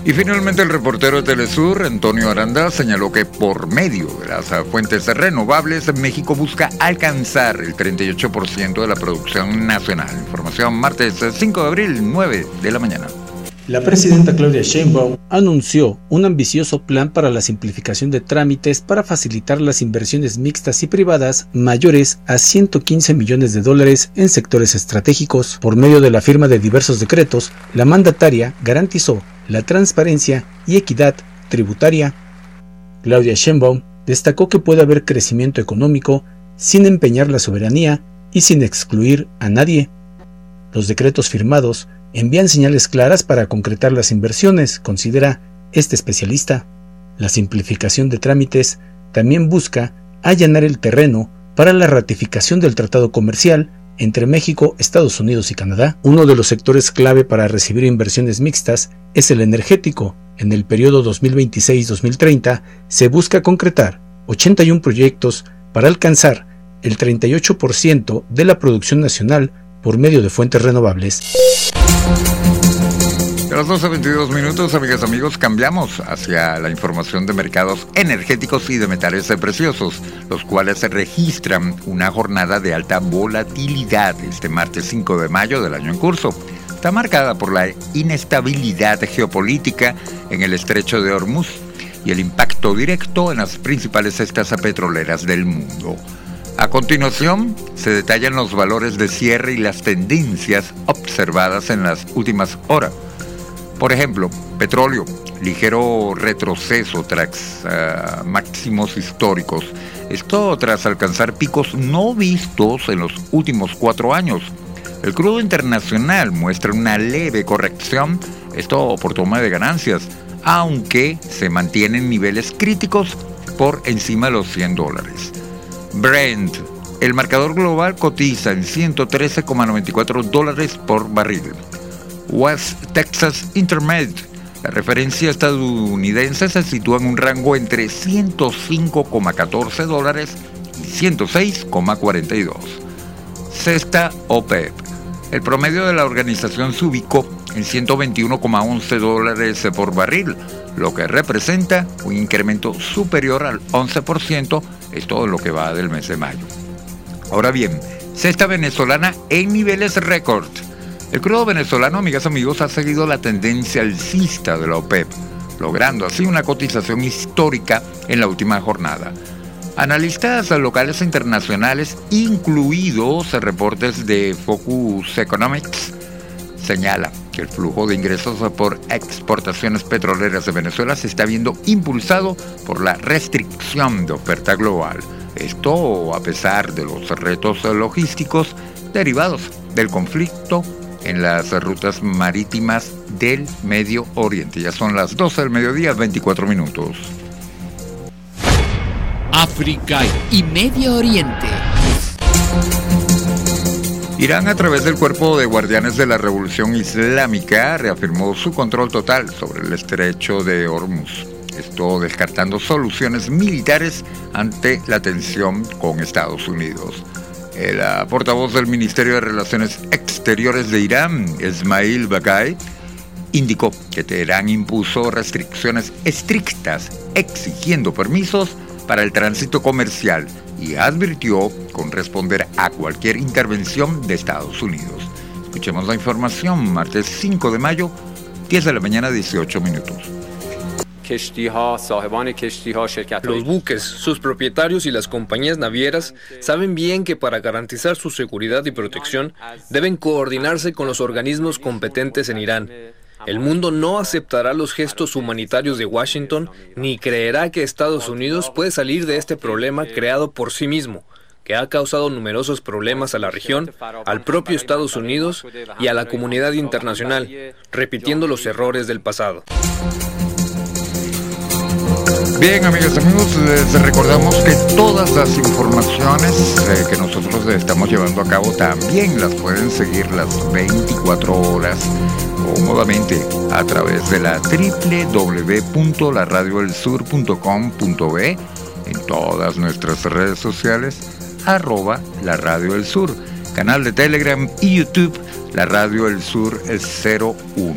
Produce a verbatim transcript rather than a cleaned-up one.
Y finalmente el reportero de Telesur, Antonio Aranda, señaló que por medio de las fuentes renovables, México busca alcanzar el treinta y ocho por ciento de la producción nacional. Información martes cinco de abril, nueve de la mañana. La presidenta Claudia Sheinbaum anunció un ambicioso plan para la simplificación de trámites para facilitar las inversiones mixtas y privadas mayores a ciento quince millones de dólares en sectores estratégicos. Por medio de la firma de diversos decretos, la mandataria garantizó la transparencia y equidad tributaria. Claudia Sheinbaum destacó que puede haber crecimiento económico sin empeñar la soberanía y sin excluir a nadie. Los decretos firmados envían señales claras para concretar las inversiones, considera este especialista. La simplificación de trámites también busca allanar el terreno para la ratificación del Tratado Comercial entre México, Estados Unidos y Canadá. Uno de los sectores clave para recibir inversiones mixtas es el energético. En el periodo dos mil veintiséis a dos mil treinta se busca concretar ochenta y uno proyectos para alcanzar el treinta y ocho por ciento de la producción nacional por medio de fuentes renovables. A las doce veintidós minutos, amigas y amigos, cambiamos hacia la información de mercados energéticos y de metales preciosos, los cuales registran una jornada de alta volatilidad este martes cinco de mayo del año en curso. Está marcada por la inestabilidad geopolítica en el estrecho de Hormuz y el impacto directo en las principales cestas petroleras del mundo. A continuación, se detallan los valores de cierre y las tendencias observadas en las últimas horas. Por ejemplo, petróleo, ligero retroceso tras uh, máximos históricos. Esto tras alcanzar picos no vistos en los últimos cuatro años. El crudo internacional muestra una leve corrección, esto por toma de ganancias, aunque se mantienen niveles críticos por encima de los cien dólares. Brent, el marcador global cotiza en ciento trece coma noventa y cuatro dólares por barril. West Texas Intermediate, la referencia estadounidense, se sitúa en un rango entre ciento cinco coma catorce dólares y ciento seis coma cuarenta y dos. Cesta OPEP, el promedio de la organización se ubicó en ciento veintiuno coma once dólares por barril, lo que representa un incremento superior al once por ciento, es todo lo que va del mes de mayo. Ahora bien, cesta venezolana en niveles récord. El crudo venezolano, amigas y amigos, ha seguido la tendencia alcista de la OPEP, logrando así una cotización histórica en la última jornada. Analistas locales e internacionales, incluidos reportes de Focus Economics, señala que el flujo de ingresos por exportaciones petroleras de Venezuela se está viendo impulsado por la restricción de oferta global. Esto a pesar de los retos logísticos derivados del conflicto en las rutas marítimas del Medio Oriente. Ya son las doce del mediodía, veinticuatro minutos. África y Medio Oriente. Irán, a través del Cuerpo de Guardianes de la Revolución Islámica, reafirmó su control total sobre el estrecho de Hormuz. Esto descartando soluciones militares ante la tensión con Estados Unidos. El uh, portavoz del Ministerio de Relaciones Exteriores de Irán, Esmail Baghai, indicó que Teherán impuso restricciones estrictas exigiendo permisos para el tránsito comercial y advirtió con responder a cualquier intervención de Estados Unidos. Escuchemos la información, martes cinco de mayo, diez de la mañana, dieciocho minutos. Los buques, sus propietarios y las compañías navieras saben bien que para garantizar su seguridad y protección deben coordinarse con los organismos competentes en Irán. El mundo no aceptará los gestos humanitarios de Washington ni creerá que Estados Unidos puede salir de este problema creado por sí mismo, que ha causado numerosos problemas a la región, al propio Estados Unidos y a la comunidad internacional, repitiendo los errores del pasado. Bien, amigas y amigos, les recordamos que todas las informaciones eh, que nosotros estamos llevando a cabo también las pueden seguir las veinticuatro horas cómodamente a través de la doble u doble u doble u punto la radio del sur punto com punto be, en todas nuestras redes sociales, arroba la Radio del Sur, canal de Telegram y YouTube, la Radio del Sur cero uno.